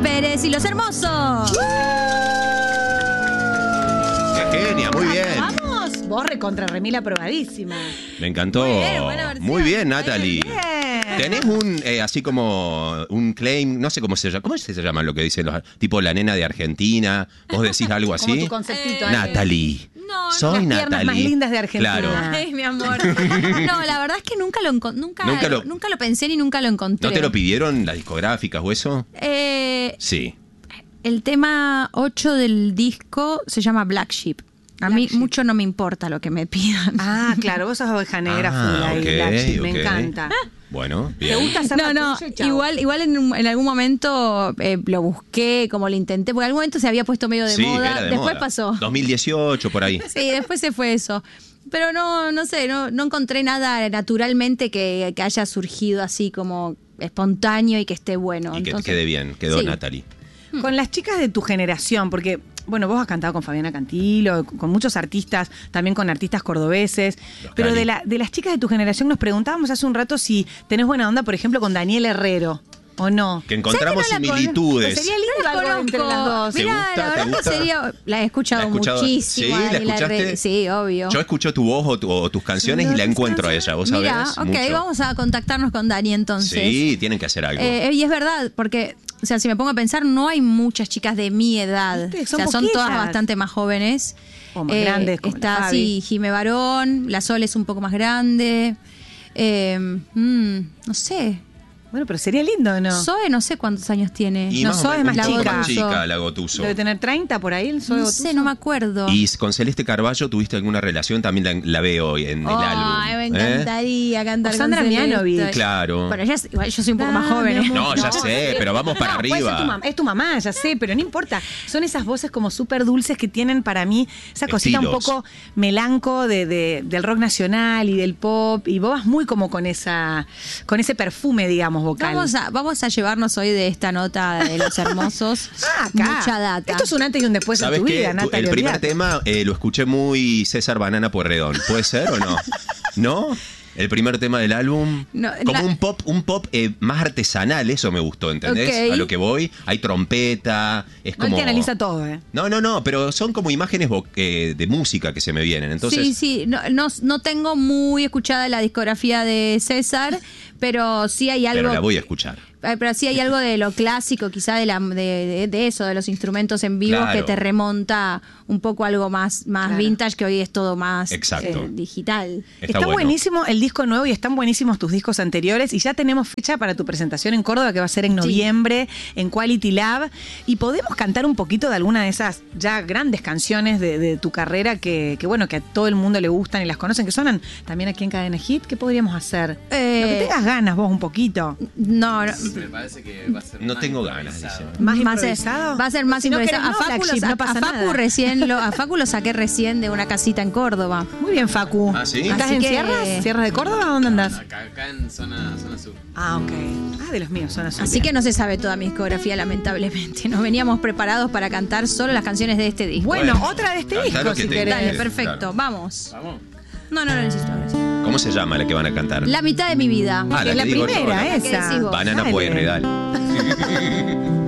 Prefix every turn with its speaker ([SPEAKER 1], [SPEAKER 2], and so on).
[SPEAKER 1] Pérez y Los Hermosos.
[SPEAKER 2] ¡Qué genia! Muy bien.
[SPEAKER 3] Vamos, vos recontra remil aprobadísima.
[SPEAKER 2] Me encantó.
[SPEAKER 1] Muy bien, buena versión.
[SPEAKER 2] Muy bien, Natalie.
[SPEAKER 3] Bien.
[SPEAKER 2] Tenés así como un claim, no sé cómo se llama. ¿Cómo se llama lo que dicen los, tipo la nena de Argentina? ¿Vos decís algo así?
[SPEAKER 3] Como tu conceptito.
[SPEAKER 2] Natalie.
[SPEAKER 1] No,
[SPEAKER 2] Soy
[SPEAKER 3] las piernas
[SPEAKER 2] Natalie.
[SPEAKER 3] más lindas de Argentina.
[SPEAKER 2] Claro.
[SPEAKER 1] Ay, mi amor. No, la verdad es que nunca lo pensé ni nunca lo encontré.
[SPEAKER 2] ¿No te lo pidieron las discográficas o eso? Sí.
[SPEAKER 1] El tema 8 del disco se llama Black Sheep. A mí
[SPEAKER 3] Sheep.
[SPEAKER 1] mucho no me importa lo que me pidan.
[SPEAKER 3] Ah, claro, vos sos oveja negra full ahí,
[SPEAKER 2] ok,
[SPEAKER 3] Black Sheep, me
[SPEAKER 2] ok.
[SPEAKER 3] encanta.
[SPEAKER 2] Bueno,
[SPEAKER 3] ¿Te
[SPEAKER 2] bien.
[SPEAKER 3] gusta hacer
[SPEAKER 1] No,
[SPEAKER 3] la
[SPEAKER 1] no,
[SPEAKER 3] tuya y chau?
[SPEAKER 1] igual en algún momento lo busqué, como lo intenté, porque en algún momento se había puesto medio de
[SPEAKER 2] Sí,
[SPEAKER 1] moda,
[SPEAKER 2] era de
[SPEAKER 1] después
[SPEAKER 2] moda.
[SPEAKER 1] pasó.
[SPEAKER 2] 2018, por ahí.
[SPEAKER 1] Sí, después se fue eso. Pero no sé, no encontré nada naturalmente que haya surgido así como espontáneo y que esté bueno.
[SPEAKER 2] Y que
[SPEAKER 1] Entonces,
[SPEAKER 2] quede bien, quedó
[SPEAKER 1] sí.
[SPEAKER 2] Natalie.
[SPEAKER 3] Con las chicas de tu generación, porque, bueno, vos has cantado con Fabiana Cantilo, con muchos artistas, también con artistas cordobeses, pero
[SPEAKER 2] Cali.
[SPEAKER 3] de las chicas de tu generación nos preguntábamos hace un rato si tenés buena onda, por ejemplo, con Daniel Herrero, ¿o no?
[SPEAKER 2] Que encontramos
[SPEAKER 1] ¿Sabes que no la
[SPEAKER 2] similitudes.
[SPEAKER 3] Sería lindo algo entre las dos.
[SPEAKER 2] ¿Te
[SPEAKER 1] Mira,
[SPEAKER 2] gusta?
[SPEAKER 1] la
[SPEAKER 2] ¿Te
[SPEAKER 1] verdad
[SPEAKER 2] gusta?
[SPEAKER 1] que sería. La he escuchado,
[SPEAKER 2] ¿La has escuchado?
[SPEAKER 1] muchísimo.
[SPEAKER 2] ¿Sí? ¿La
[SPEAKER 1] Daniela
[SPEAKER 2] escuchaste?
[SPEAKER 1] Herrero. Sí, obvio.
[SPEAKER 2] Yo escucho tu voz o tus canciones y la encuentro a ella, ¿vos sabés?
[SPEAKER 1] Mira, ok,
[SPEAKER 2] Mucho.
[SPEAKER 1] vamos a contactarnos con Dani entonces.
[SPEAKER 2] Sí, tienen que hacer algo.
[SPEAKER 1] Y es verdad, porque, o sea, si me pongo a pensar, no hay muchas chicas de mi edad.
[SPEAKER 3] Viste,
[SPEAKER 1] O sea, son
[SPEAKER 3] poquitas.
[SPEAKER 1] todas bastante más jóvenes.
[SPEAKER 3] O más grandes, como
[SPEAKER 1] está
[SPEAKER 3] la
[SPEAKER 1] así,
[SPEAKER 3] Fabi.
[SPEAKER 1] Jime Barón, la Sol es un poco más grande. No sé.
[SPEAKER 3] Bueno, pero sería lindo, ¿no?
[SPEAKER 1] Zoe no sé cuántos años tiene.
[SPEAKER 2] Y
[SPEAKER 3] no,
[SPEAKER 2] más o
[SPEAKER 3] Zoe es
[SPEAKER 2] menos
[SPEAKER 3] más
[SPEAKER 2] un poco
[SPEAKER 3] chica.
[SPEAKER 2] más chica, la Gotuso.
[SPEAKER 3] Debe tener 30 por ahí, el Zoe
[SPEAKER 1] No
[SPEAKER 3] Gotuso.
[SPEAKER 1] sé, no me acuerdo.
[SPEAKER 2] Y con Celeste Carballo tuviste alguna relación, también la veo en el álbum.
[SPEAKER 1] Ay, me
[SPEAKER 2] ¿eh?
[SPEAKER 1] encantaría cantar
[SPEAKER 3] O Sandra
[SPEAKER 1] con Celeste.
[SPEAKER 3] Mianovich.
[SPEAKER 2] Claro.
[SPEAKER 1] Bueno, igual yo soy un poco más joven. ¿eh?
[SPEAKER 2] No, ya sé, pero vamos para
[SPEAKER 3] Puede ser
[SPEAKER 2] arriba.
[SPEAKER 3] es tu mamá, ya sé, pero no importa. Son esas voces como súper dulces que tienen para mí esa cosita un
[SPEAKER 2] Estilos.
[SPEAKER 3] poco melanco del rock nacional y del pop. Y vos vas muy como con ese perfume, digamos, vocal.
[SPEAKER 1] Vamos a llevarnos hoy de esta nota de Los Hermosos
[SPEAKER 3] Acá.
[SPEAKER 1] mucha data.
[SPEAKER 3] Esto es un antes y un después en
[SPEAKER 2] ¿Sabes
[SPEAKER 3] tu
[SPEAKER 2] qué?
[SPEAKER 3] vida, Natalia.
[SPEAKER 2] El primer
[SPEAKER 3] olvídate.
[SPEAKER 2] tema lo escuché muy César Banana Pueyrredón. ¿Puede ser o no? ¿No? El primer tema del álbum.
[SPEAKER 1] No,
[SPEAKER 2] Como un pop más artesanal, eso me gustó, ¿entendés?
[SPEAKER 1] Ok.
[SPEAKER 2] A lo que voy. Hay trompeta, es
[SPEAKER 3] No,
[SPEAKER 2] como...
[SPEAKER 3] él te analiza todo, ¿eh?
[SPEAKER 2] No, pero son como imágenes de música que se me vienen. Entonces,
[SPEAKER 1] Sí, no tengo muy escuchada la discografía de César, pero sí hay algo.
[SPEAKER 2] pero la voy a escuchar.
[SPEAKER 1] Pero sí hay algo de lo clásico, quizá de eso, de los instrumentos en vivo,
[SPEAKER 2] Claro.
[SPEAKER 1] que te remonta un poco a algo más
[SPEAKER 3] Claro.
[SPEAKER 1] vintage, que hoy es todo más
[SPEAKER 2] Exacto.
[SPEAKER 1] digital.
[SPEAKER 2] Está bueno.
[SPEAKER 3] buenísimo el disco nuevo y están buenísimos tus discos anteriores. Y ya tenemos fecha para tu presentación en Córdoba, que va a ser en noviembre, en Quality Lab. Y podemos cantar un poquito de alguna de esas ya grandes canciones de tu carrera que bueno, que a todo el mundo le gustan y las conocen, que suenan también aquí en Cadena Hit. ¿Qué podríamos hacer? Lo que tengas ganas vos un poquito.
[SPEAKER 1] No,
[SPEAKER 4] Me parece que va a ser
[SPEAKER 2] No
[SPEAKER 4] más
[SPEAKER 2] tengo ganas,
[SPEAKER 4] improvisado.
[SPEAKER 2] dice.
[SPEAKER 3] ¿Más
[SPEAKER 1] va a
[SPEAKER 3] improvisado?
[SPEAKER 1] ser, va a ser más
[SPEAKER 3] Si no
[SPEAKER 1] improvisado.
[SPEAKER 3] querés, no, Black Sheep, no pasa
[SPEAKER 1] a Facu
[SPEAKER 3] nada.
[SPEAKER 1] a Facu lo saqué recién de una casita en Córdoba.
[SPEAKER 3] Muy bien, Facu.
[SPEAKER 2] Ah, ¿sí?
[SPEAKER 3] ¿Estás
[SPEAKER 1] Así
[SPEAKER 3] en
[SPEAKER 1] que-
[SPEAKER 3] Sierras? ¿Sierras de Córdoba? ¿Dónde andás?
[SPEAKER 4] Acá en zona sur.
[SPEAKER 3] Ah, ok. Ah, de los míos, son azul.
[SPEAKER 1] Así que no se sabe toda mi discografía, lamentablemente. Nos veníamos preparados para cantar solo las canciones de este disco.
[SPEAKER 3] Bueno,
[SPEAKER 2] Bueno,
[SPEAKER 3] otra de este
[SPEAKER 2] cantá
[SPEAKER 3] disco,
[SPEAKER 2] lo que
[SPEAKER 3] si
[SPEAKER 2] te
[SPEAKER 3] querés.
[SPEAKER 1] Dale,
[SPEAKER 2] interese.
[SPEAKER 1] perfecto,
[SPEAKER 2] claro.
[SPEAKER 1] vamos.
[SPEAKER 4] Vamos.
[SPEAKER 1] No necesito ahora sí.
[SPEAKER 2] ¿Cómo se llama la que van a cantar?
[SPEAKER 1] La mitad de mi vida.
[SPEAKER 2] Ah,
[SPEAKER 3] Es la
[SPEAKER 2] que digo yo,
[SPEAKER 3] primera,
[SPEAKER 2] la-
[SPEAKER 1] que decís
[SPEAKER 3] esa.
[SPEAKER 1] vos.
[SPEAKER 2] Banana
[SPEAKER 3] Dale.
[SPEAKER 2] Pueyrredón.